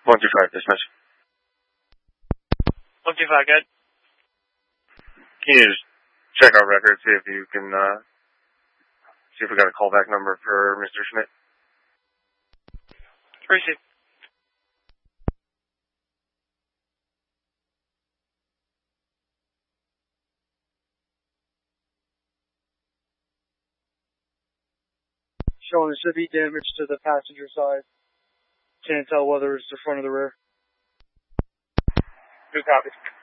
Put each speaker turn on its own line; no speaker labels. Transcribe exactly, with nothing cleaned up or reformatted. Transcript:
one two five, dispatch.
one two five, good.
Can you just check our records, see if you can, uh, see if we got a callback number for Mister Schmidt?
Receive.
Showing there should be damage to the passenger side. Can't tell whether it's the front or the rear.
Good copy.